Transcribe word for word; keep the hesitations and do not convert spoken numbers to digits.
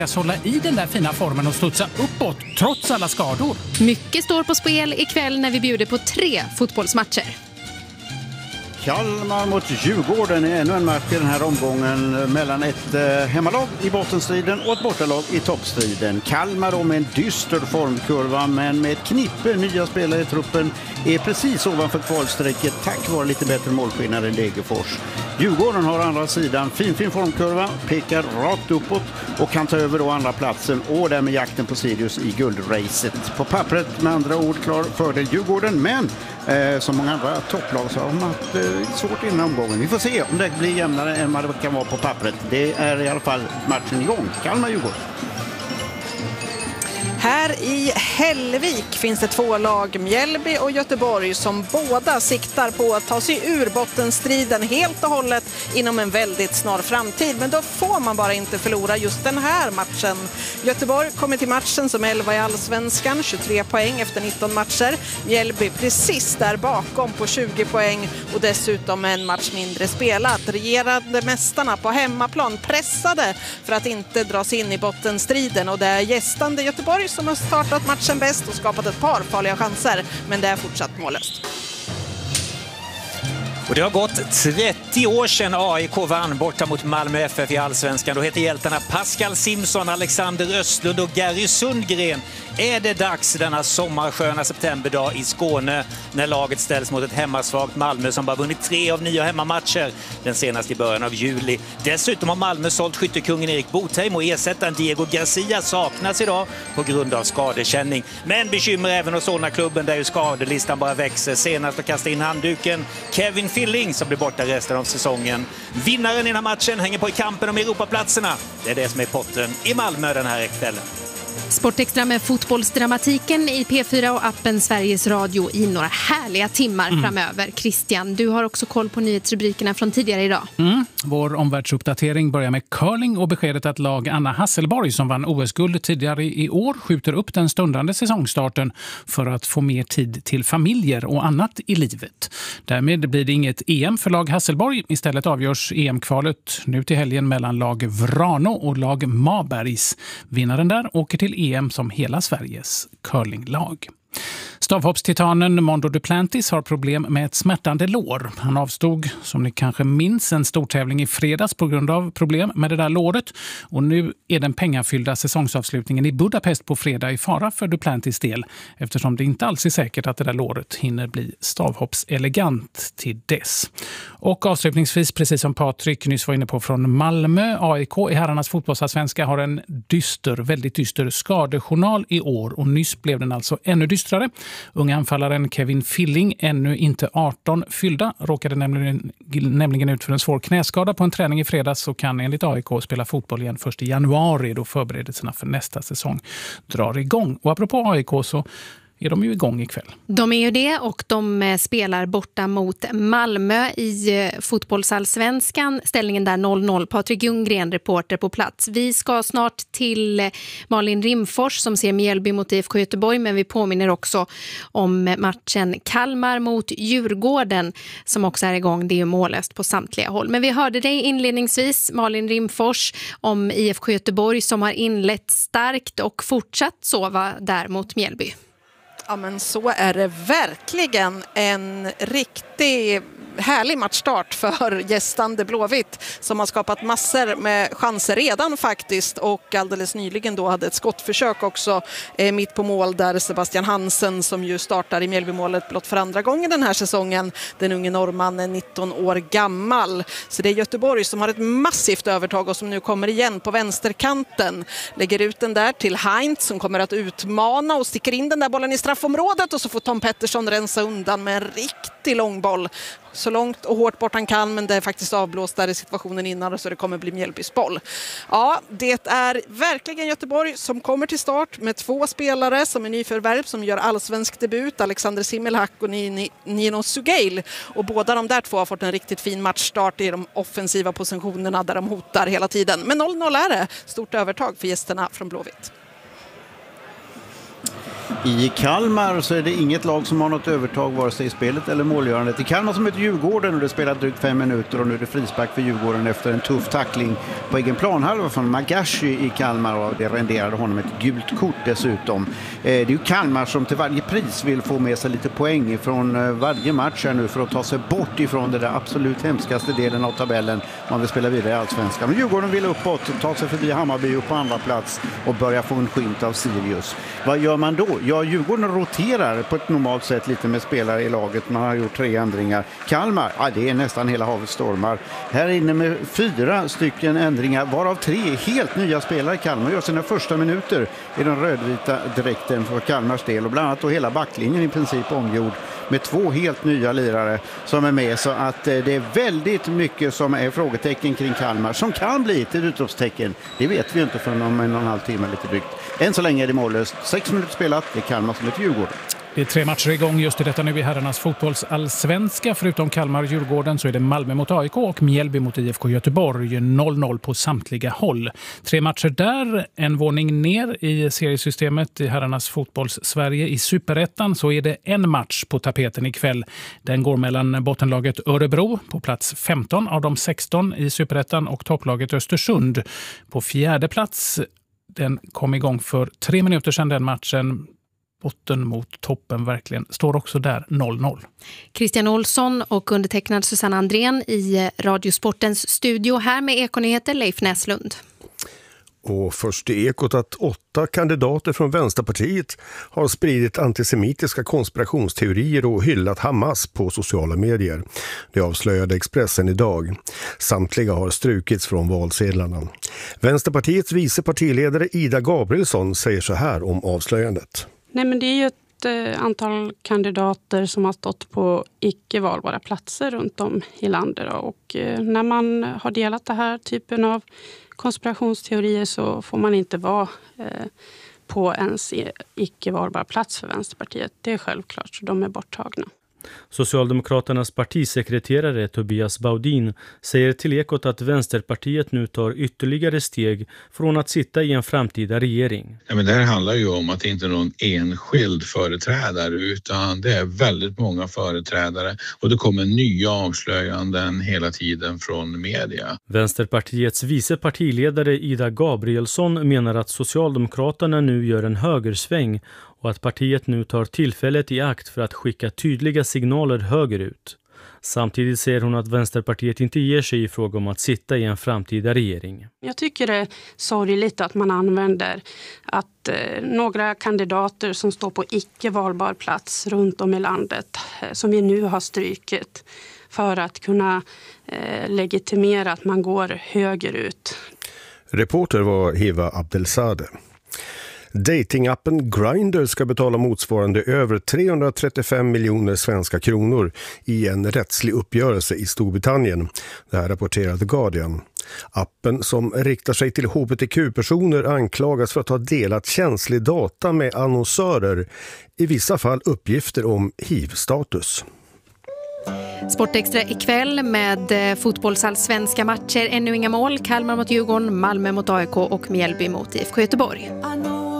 hålla i den där fina formen och studsa uppåt trots alla skador. Mycket står på spel ikväll när vi bjuder på tre fotbollsmatcher. Kalmar mot Djurgården är ännu en match i den här omgången mellan ett eh, hemmalag i bottenstriden och ett bortalag i toppstriden. Kalmar då med en dyster formkurva men med ett knippe nya spelare i truppen är precis ovanför kvalstrecket tack vare lite bättre målskillnad än Degerfors. Djurgården har andra sidan fin fin formkurva, pekar rakt uppåt och kan ta över då andra platsen och därmed jakten på Sirius i guldracet. På pappret med andra ord klar fördel Djurgården, men eh, som många andra topplag så har de haft eh, svårt innan omgången. Vi får se om det blir jämnare än vad det kan vara på pappret. Det är i alla fall matchen igång. Kalmar-Djurgården. Här i Hällevik finns det två lag, Mjällby och Göteborg, som båda siktar på att ta sig ur bottenstriden helt och hållet inom en väldigt snar framtid. Men då får man bara inte förlora just den här matchen. Göteborg kommer till matchen som elva i allsvenskan, tjugotre poäng efter nitton matcher. Mjällby precis där bakom på tjugo poäng och dessutom en match mindre spelat. Regerande mästarna på hemmaplan pressade för att inte dras in i bottenstriden, och det är gästande Göteborg som har startat matchen bäst och skapat ett par farliga chanser, men det är fortsatt mållöst. Och det har gått trettio år sedan A I K vann borta mot Malmö F F i allsvenskan. Då heter hjältarna Pascal Simson, Alexander Östlund och Gary Sundgren. Är det dags denna sommarsköna septemberdag i Skåne när laget ställs mot ett hemmasvagt Malmö som bara vunnit tre av nio hemmamatcher, den senaste i början av juli. Dessutom har Malmö sålt skyttekungen Erik Botheim och ersättaren Diego Garcia saknas idag på grund av skadekänning. Men bekymmer även hos Solna-klubben där ju skadelistan bara växer. Senast att kasta in handduken Kevin Filling som blir borta resten av säsongen. Vinnaren i den här matchen hänger på i kampen om Europaplatserna. Det är det som är potten i Malmö den här kvällen. Sportextra med fotbollsdramatiken i P fyra och appen Sveriges Radio i några härliga timmar mm. framöver. Christian, du har också koll på nyhetsrubrikerna från tidigare idag. Mm. Vår omvärldsuppdatering börjar med curling och beskedet att lag Anna Hasselborg som vann O S-guld tidigare i år skjuter upp den stundande säsongstarten för att få mer tid till familjer och annat i livet. Därmed blir det inget E M för lag Hasselborg. Istället avgörs E M-kvalet nu till helgen mellan lag Vrano och lag Mabergs. Vinnaren där åker till E M som hela Sveriges curlinglag. Stavhoppstitanen Mondo Duplantis har problem med ett smärtande lår. Han avstod, som ni kanske minns, en stor tävling i fredags på grund av problem med det där låret. Och nu är den pengafyllda säsongsavslutningen i Budapest på fredag i fara för Duplantis del, eftersom det inte alls är säkert att det där låret hinner bli stavhoppselegant till dess. Och avslutningsvis, precis som Patrik nyss var inne på från Malmö, A I K i herrarnas fotbollsallsvenska har en dyster, väldigt dyster skadejournal i år, och nyss blev den alltså ännu dystrare. Unga anfallaren Kevin Filling, ännu inte arton fyllda, råkade nämligen, nämligen ut för en svår knäskada på en träning i fredags och kan enligt A I K spela fotboll igen först i januari då förberedelserna för nästa säsong drar igång. Och apropå A I K så är de ju igång ikväll. De är ju det, och de spelar borta mot Malmö i fotbollsallsvenskan. Ställningen där noll noll. Patrik Ljunggren, reporter på plats. Vi ska snart till Malin Rimfors som ser Mjällby mot I F K Göteborg, men vi påminner också om matchen Kalmar mot Djurgården som också är igång. Det är ju mållöst på samtliga håll. Men vi hörde dig inledningsvis, Malin Rimfors, om I F K Göteborg som har inlett starkt och fortsatt sova där mot Mjällby. Ja, men så är det verkligen. En riktig härlig matchstart för gästande Blåvitt som har skapat massor med chanser redan faktiskt, och alldeles nyligen då hade ett skottförsök också eh, mitt på mål där Sebastian Hansen, som ju startar i Mjällbymålet blott för andra gången den här säsongen, den unge norrmannen, nitton år gammal. Så det är Göteborg som har ett massivt övertag och som nu kommer igen på vänsterkanten. Lägger ut den där till Heinz som kommer att utmana och sticker in den där bollen i straffområdet, och så får Tom Pettersson rensa undan med en riktig lång boll. Så långt och hårt bort han kan, men det är faktiskt avblåst där i situationen innan, så det kommer bli Mjällbys boll. Ja, det är verkligen Göteborg som kommer till start med två spelare som är nyförvärv som gör allsvensk debut, Alexander Simmelhack och Nino Sugail. Och båda de där två har fått en riktigt fin matchstart i de offensiva positionerna där de hotar hela tiden. Men noll noll är det. Stort övertag för gästerna från Blåvitt. I Kalmar så är det inget lag som har något övertag vare sig i spelet eller målgörandet. I Kalmar som heter Djurgården och det spelat drygt fem minuter och nu är det frispark för Djurgården efter en tuff tackling på egen planhalva från Magashi i Kalmar och det renderade honom ett gult kort dessutom. Det är ju Kalmar som till varje pris vill få med sig lite poäng från varje match här nu för att ta sig bort ifrån det där absolut hemskaste delen av tabellen. Man vill spela vidare i Allsvenskan. Men Djurgården vill uppåt, ta sig förbi Hammarby upp på andra plats och börja få en skint av Sirius. Vad gör man då? Ja, Djurgården roterar på ett normalt sätt lite med spelare i laget. Man har gjort tre ändringar. Kalmar, ja, det är nästan hela havet stormar. Här inne med fyra stycken ändringar, varav tre helt nya spelare. Kalmar gör sina första minuter i den rödvita dräkten för Kalmars del och bland annat då hela backlinjen i princip omgjord med två helt nya lirare som är med, så att det är väldigt mycket som är frågetecken kring Kalmar som kan bli ett utropstecken. Det vet vi inte förrän om en och en halv timme lite drygt. Än så länge är det mållöst. Sex minuter spelat, det är Kalmar som är till Djurgården. Det är tre matcher igång just i detta nu i herrarnas fotbollsallsvenska. Förutom Kalmar-Djurgården så är det Malmö mot A I K och Mjällby mot I F K Göteborg. noll noll på samtliga håll. Tre matcher där, en våning ner i seriesystemet i herrarnas fotbolls-Sverige. I Superettan så är det en match på tapeten ikväll. Den går mellan bottenlaget Örebro på plats femton av de sexton i Superettan och topplaget Östersund på fjärde plats. Den kom igång för tre minuter sedan den matchen. Botten mot toppen verkligen står också där noll noll. Christian Olsson och undertecknad Susanne Andrén i Radiosportens studio. Här med Ekonyheter Leif Näslund. Och först i Ekot att åtta kandidater från Vänsterpartiet har spridit antisemitiska konspirationsteorier och hyllat Hamas på sociala medier. Det avslöjade Expressen idag. Samtliga har strukits från valsedlarna. Vänsterpartiets vice partiledare Ida Gabrielsson säger så här om avslöjandet. Nej, men det är ju ett eh, antal kandidater som har stått på icke-valbara platser runt om i landet. Då. Och eh, när man har delat det här typen av konspirationsteorier så får man inte vara eh, på ens icke-valbar plats för Vänsterpartiet. Det är självklart, så de är borttagna. Socialdemokraternas partisekreterare Tobias Baudin säger till Ekot att Vänsterpartiet nu tar ytterligare steg från att sitta i en framtida regering. Ja, men det här handlar ju om att det inte är någon enskild företrädare utan det är väldigt många företrädare och det kommer nya avslöjanden hela tiden från media. Vänsterpartiets vice partiledare Ida Gabrielsson menar att Socialdemokraterna nu gör en högersväng och att partiet nu tar tillfället i akt för att skicka tydliga signaler högerut. Samtidigt säger hon att Vänsterpartiet inte ger sig i fråga om att sitta i en framtida regering. Jag tycker det är sorgligt att man använder att eh, några kandidater som står på icke-valbar plats runt om i landet, eh, som vi nu har strykit, för att kunna eh, legitimera att man går högerut. Reporter var Hiva Abdelzadeh. Datingappen Grindr ska betala motsvarande över trehundratrettiofem miljoner svenska kronor i en rättslig uppgörelse i Storbritannien. Det här rapporterar The Guardian. Appen som riktar sig till H B T Q-personer anklagas för att ha delat känslig data med annonsörer, i vissa fall uppgifter om H I V-status. Sportextra ikväll med fotbollsallsvenska matcher. Ännu inga mål. Kalmar mot Djurgården, Malmö mot A I K och Mjällby mot I F K Göteborg.